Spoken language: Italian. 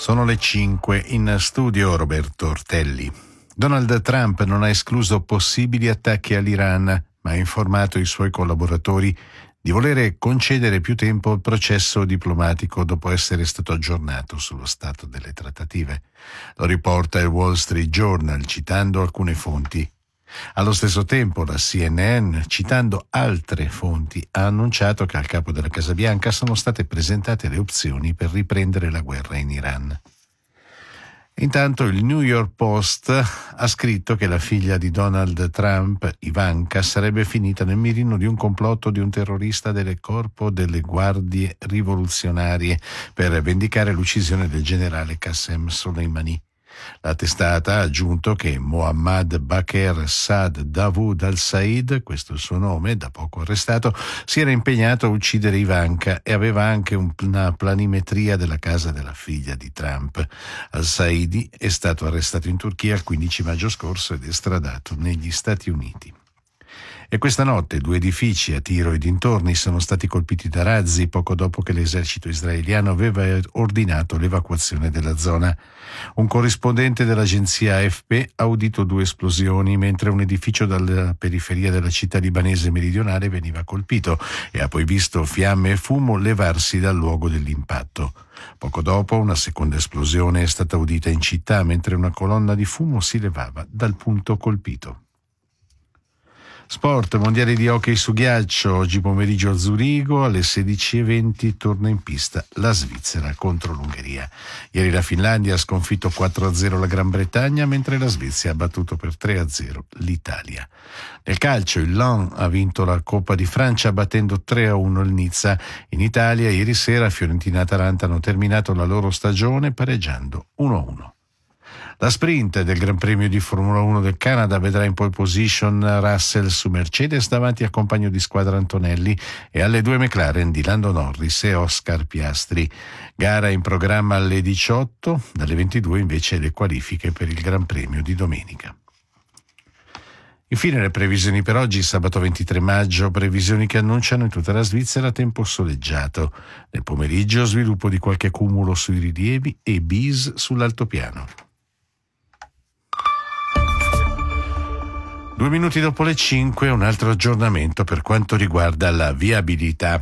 Sono le 5, in studio Roberto Ortelli. Donald Trump non ha escluso possibili attacchi all'Iran, ma ha informato i suoi collaboratori di volere concedere più tempo al processo diplomatico dopo essere stato aggiornato sullo stato delle trattative. Lo riporta il Wall Street Journal citando alcune fonti. Allo stesso tempo la CNN, citando altre fonti, ha annunciato che al capo della Casa Bianca sono state presentate le opzioni per riprendere la guerra in Iran. Intanto il New York Post ha scritto che la figlia di Donald Trump, Ivanka, sarebbe finita nel mirino di un complotto di un terrorista del corpo delle guardie rivoluzionarie per vendicare l'uccisione del generale Qasem Soleimani. La testata ha aggiunto che Mohammad Baqir Saad Dawood al-Said, questo è il suo nome, da poco arrestato, si era impegnato a uccidere Ivanka e aveva anche una planimetria della casa della figlia di Trump. Al-Saidi è stato arrestato in Turchia il 15 maggio scorso ed estradato negli Stati Uniti. E questa notte 2 edifici a Tiro e dintorni sono stati colpiti da razzi poco dopo che l'esercito israeliano aveva ordinato l'evacuazione della zona. Un corrispondente dell'agenzia AFP ha udito 2 esplosioni mentre un edificio dalla periferia della città libanese meridionale veniva colpito e ha poi visto fiamme e fumo levarsi dal luogo dell'impatto. Poco dopo una seconda esplosione è stata udita in città mentre una colonna di fumo si levava dal punto colpito. Sport, mondiali di hockey su ghiaccio, oggi pomeriggio a Zurigo alle 16:20 torna in pista la Svizzera contro l'Ungheria. Ieri la Finlandia ha sconfitto 4-0 la Gran Bretagna, mentre la Svezia ha battuto per 3-0 l'Italia. Nel calcio il Lens ha vinto la Coppa di Francia battendo 3-1 il Nizza. In Italia ieri sera Fiorentina e Atalanta hanno terminato la loro stagione pareggiando 1-1. La sprint del Gran Premio di Formula 1 del Canada vedrà in pole position Russell su Mercedes davanti al compagno di squadra Antonelli e alle 2 McLaren di Lando Norris e Oscar Piastri. Gara in programma alle 18, dalle 22 invece le qualifiche per il Gran Premio di domenica. Infine le previsioni per oggi, sabato 23 maggio, previsioni che annunciano in tutta la Svizzera tempo soleggiato. Nel pomeriggio sviluppo di qualche cumulo sui rilievi e bis sull'altopiano. 2 minuti dopo le 5, un altro aggiornamento per quanto riguarda la viabilità.